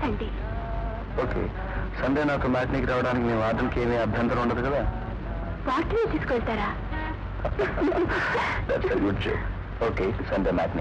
Sunday. Okay, Sunday నాతో మ్యాట్నీకి రావడానికి మీ వార్డెన్కి ఏమీ అభ్యంతరం ఉండదు కదా? వాటిని తీసుకెళ్తారా? That's a good joke. Okay, Sunday matinee.